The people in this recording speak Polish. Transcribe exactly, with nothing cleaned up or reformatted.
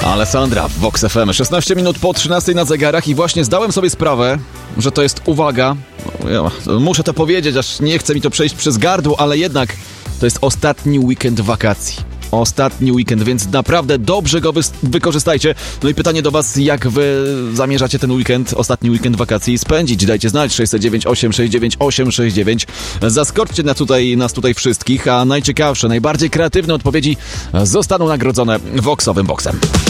Alessandra w Vox F M. szesnaście minut po trzynastej na zegarach i właśnie zdałem sobie sprawę, że to jest, uwaga, ja muszę to powiedzieć, aż nie chce mi to przejść przez gardło, ale jednak to jest ostatni weekend wakacji. Ostatni weekend, więc naprawdę dobrze go wy- wykorzystajcie. No i pytanie do was, jak wy zamierzacie ten weekend, ostatni weekend wakacji spędzić? Dajcie znać sześć zero dziewięć osiem sześć dziewięć osiem sześć dziewięć. Zaskoczcie nas tutaj, nas tutaj wszystkich, a najciekawsze, najbardziej kreatywne odpowiedzi zostaną nagrodzone Voxowym Boxem.